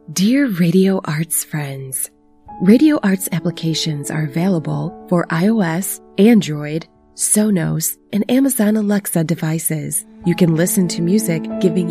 Dear Radio Arts friends, Radio Arts applications are available for iOS, Android, Sonos, and Amazon Alexa devices. You can listen to music giving